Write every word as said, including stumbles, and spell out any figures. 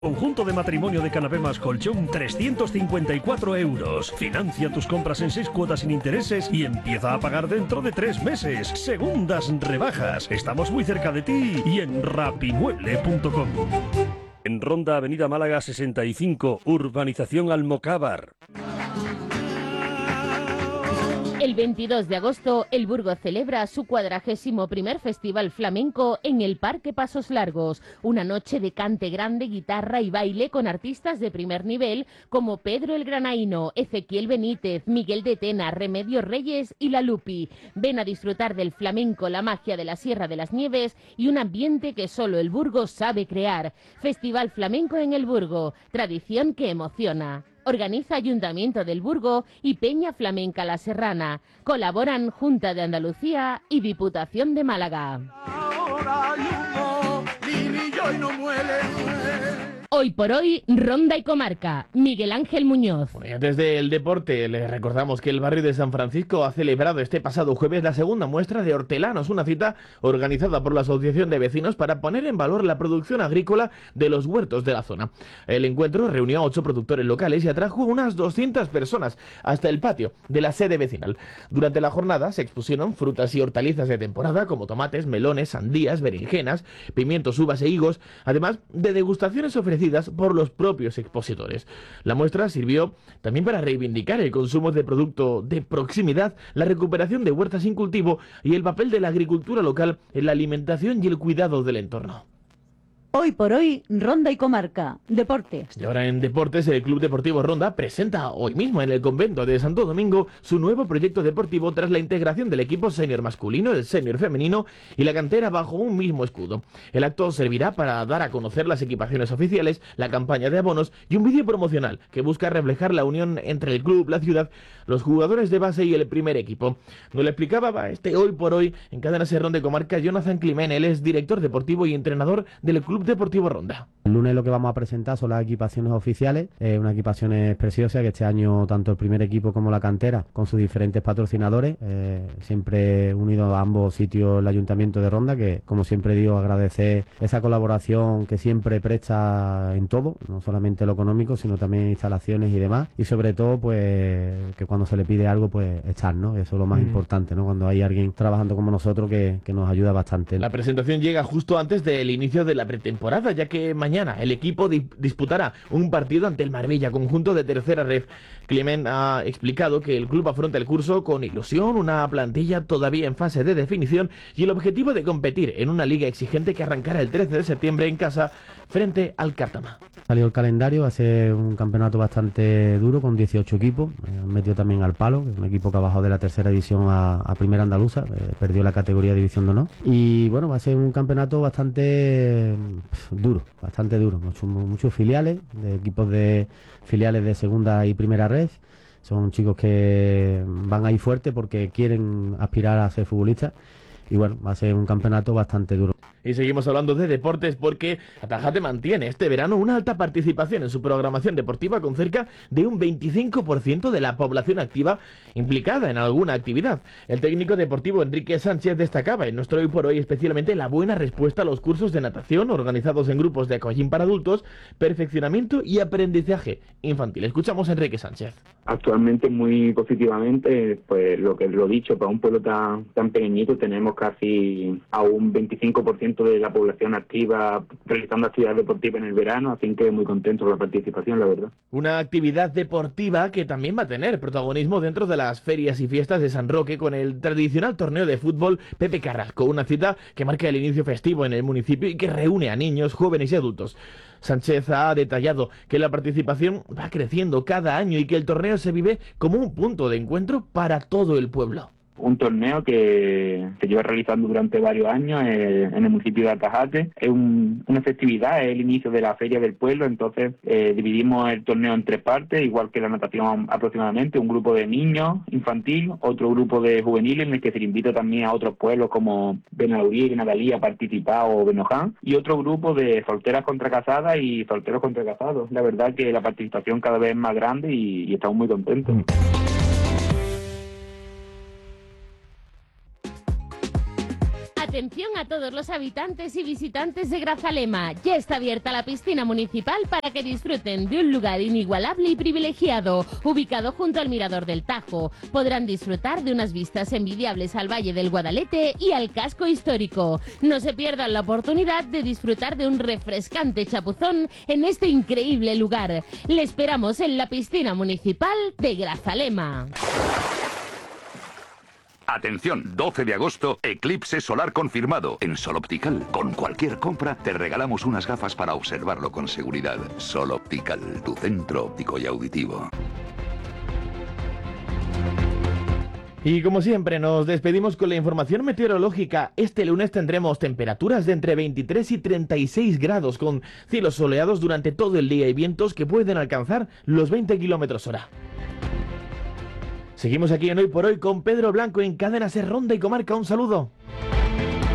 Conjunto de matrimonio de canapé más colchón, trescientos cincuenta y cuatro euros. Financia tus compras en seis cuotas sin intereses y empieza a pagar dentro de tres meses. Segundas rebajas. Estamos muy cerca de ti y en rapimueble punto com. En Ronda, Avenida Málaga sesenta y cinco, Urbanización Almocávar. El veintidós de agosto, el Burgo celebra su cuadragésimo primer Festival Flamenco en el Parque Pasos Largos. Una noche de cante grande, guitarra y baile con artistas de primer nivel como Pedro el Granaíno, Ezequiel Benítez, Miguel de Tena, Remedios Reyes y La Lupi. Ven a disfrutar del flamenco, la magia de la Sierra de las Nieves y un ambiente que solo el Burgo sabe crear. Festival Flamenco en el Burgo, tradición que emociona. Organiza Ayuntamiento del Burgo y Peña Flamenca La Serrana. Colaboran Junta de Andalucía y Diputación de Málaga. Hoy por hoy, Ronda y Comarca. Miguel Ángel Muñoz. Bueno, desde el deporte les recordamos que el barrio de San Francisco ha celebrado este pasado jueves la segunda muestra de hortelanos, una cita organizada por la Asociación de Vecinos para poner en valor la producción agrícola de los huertos de la zona. El encuentro reunió a ocho productores locales y atrajo unas doscientas personas hasta el patio de la sede vecinal. Durante la jornada se expusieron frutas y hortalizas de temporada como tomates, melones, sandías, berenjenas, pimientos, uvas e higos, además de degustaciones ofrecidas por los propios expositores. La muestra sirvió también para reivindicar el consumo de producto de proximidad, la recuperación de huertas sin cultivo y el papel de la agricultura local en la alimentación y el cuidado del entorno. Hoy por hoy, Ronda y Comarca, deportes. Y ahora en deportes, el Club Deportivo Ronda presenta hoy mismo en el convento de Santo Domingo su nuevo proyecto deportivo tras la integración del equipo senior masculino, el senior femenino y la cantera bajo un mismo escudo. El acto servirá para dar a conocer las equipaciones oficiales, la campaña de abonos y un vídeo promocional que busca reflejar la unión entre el club, la ciudad, los jugadores de base y el primer equipo. Nos lo explicaba este Hoy por Hoy en Cadena Ser Ronda y Comarca Jonathan Climén. Él es director deportivo y entrenador del Club Deportivo Ronda. El lunes lo que vamos a presentar son las equipaciones oficiales, eh, unas equipaciones preciosas que este año tanto el primer equipo como la cantera, con sus diferentes patrocinadores, eh, siempre unidos a ambos sitios el Ayuntamiento de Ronda, que como siempre digo, agradecer esa colaboración que siempre presta en todo, no solamente lo económico, sino también instalaciones y demás, y sobre todo pues que cuando se le pide algo pues echar, ¿no? Eso es lo más mm. importante, ¿no? Cuando hay alguien trabajando como nosotros que, que nos ayuda bastante. La presentación llega justo antes del inicio de la pretemporada, ya que mañana el equipo di disputará un partido ante el Marbella, conjunto de tercera ref. Clement ha explicado que el club afronta el curso con ilusión, una plantilla todavía en fase de definición y el objetivo de competir en una liga exigente que arrancará el trece de septiembre en casa frente al Cártama. Salió el calendario, va a ser un campeonato bastante duro con dieciocho equipos, eh, metió también al Palo, que es un equipo que ha bajado de la tercera división a, a primera andaluza, eh, perdió la categoría división de honor, y bueno, va a ser un campeonato bastante pff, duro, bastante duro, muchos, muchos filiales, de equipos de filiales de segunda y primera red. Son chicos que van ahí fuerte porque quieren aspirar a ser futbolistas y bueno, va a ser un campeonato bastante duro. Y seguimos hablando de deportes porque Atajate mantiene este verano una alta participación en su programación deportiva con cerca de un veinticinco por ciento de la población activa implicada en alguna actividad. El técnico deportivo Enrique Sánchez destacaba en nuestro Hoy por Hoy especialmente la buena respuesta a los cursos de natación organizados en grupos de acollín para adultos, perfeccionamiento y aprendizaje infantil. Escuchamos a Enrique Sánchez. Actualmente muy positivamente, pues lo que lo dicho, para un pueblo tan, tan pequeñito tenemos casi a un veinticinco por ciento de la población activa realizando actividad deportiva en el verano, así que muy contento con la participación, la verdad. Una actividad deportiva que también va a tener protagonismo dentro de las ferias y fiestas de San Roque con el tradicional torneo de fútbol Pepe Carrasco, una cita que marca el inicio festivo en el municipio y que reúne a niños, jóvenes y adultos. Sánchez ha detallado que la participación va creciendo cada año y que el torneo se vive como un punto de encuentro para todo el pueblo. Un torneo que se lleva realizando durante varios años eh, en el municipio de Atajate. Es un, una festividad, es el inicio de la feria del pueblo, entonces eh, dividimos el torneo en tres partes, igual que la natación aproximadamente, un grupo de niños infantil, otro grupo de juveniles en el que se le invita también a otros pueblos como Benaludí, Benadalí a participar o Benoján, y otro grupo de solteras contra casadas y solteros contra casados. La verdad que la participación cada vez es más grande y, y estamos muy contentos. Mm. Atención a todos los habitantes y visitantes de Grazalema. Ya está abierta la piscina municipal para que disfruten de un lugar inigualable y privilegiado, ubicado junto al Mirador del Tajo. Podrán disfrutar de unas vistas envidiables al Valle del Guadalete y al casco histórico. No se pierdan la oportunidad de disfrutar de un refrescante chapuzón en este increíble lugar. Le esperamos en la piscina municipal de Grazalema. Atención, doce de agosto, eclipse solar confirmado. En Sol Optical, con cualquier compra, te regalamos unas gafas para observarlo con seguridad. Sol Optical, tu centro óptico y auditivo. Y como siempre, nos despedimos con la información meteorológica. Este lunes tendremos temperaturas de entre veintitrés y treinta y seis grados, con cielos soleados durante todo el día y vientos que pueden alcanzar los veinte kilómetros hora. Seguimos aquí en Hoy por Hoy con Pedro Blanco en Cadena Ser Ronda y Comarca. Un saludo.